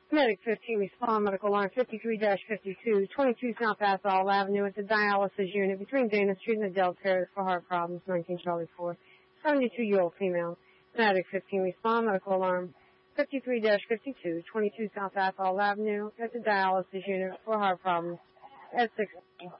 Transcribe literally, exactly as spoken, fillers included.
Medic fifteen, respond, medical alarm fifty-three fifty-two, twenty-two South Athol Avenue at the dialysis unit between Dana Street and the Del Terrace for heart problems, nineteen Charlie four, seventy-two-year-old female. Medic fifteen, respond, medical alarm fifty-three fifty-two, twenty-two South Athol Avenue at the dialysis unit for heart problems at six.